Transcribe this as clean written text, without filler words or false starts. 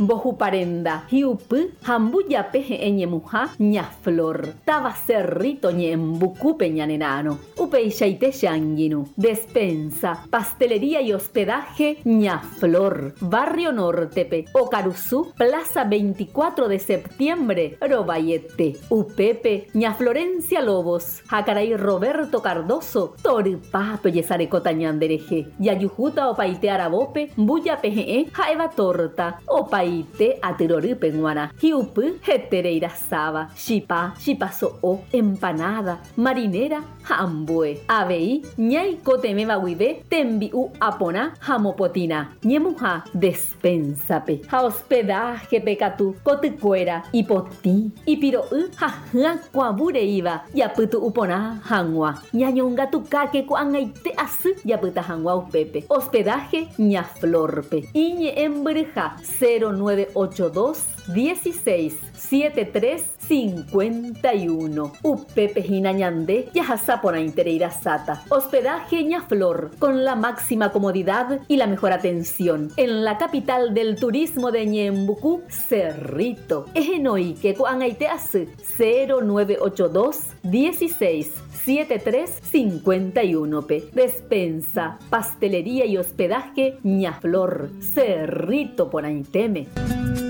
Bojuparenda, hiupu, hambuya peje ñemuja, ñaflor, taba cerrito ñembucupe ñanenano, upeishaite shanginu, despensa, pastelería y hospedaje, ñaflor, barrio Nortepe, Ocaruzú, plaza 24 de septiembre, Robayete, upepe, ñaflorencia Lobos, Jacaray Roberto Cardoso, Toripape yesarecota ñandereje, yayujuta opaite arabope, buya peje, jaeva torta, opaite atiroripe nguana, hiupu, hetereira saba, shipa, shipaso o, empanada, marinera, hambue, abei, ñay cotemeba huive, tembiu apona, jamopotina, ñemuja, despensape, ja hospedaje pecatu, coticuera, hipoti, ipiro jaja, cuabure iba, yaputu upona, jangua, ñañonga tu kake cuangaite asu, yaputa jangua upepe, hospedaje, ñaflorpe, iñe embreja, 0982 16 73 51. Upepe Hinañande, Yajasapona Intereira Sata. Hospedaje Ñaflor, con la máxima comodidad y la mejor atención. En la capital del turismo de Ñembucú, Cerrito. Ejenoike Coangaiteas 0982 16 73 51 p. Despensa, pastelería y hospedaje Ñaflor, Cerrito por Aiteme.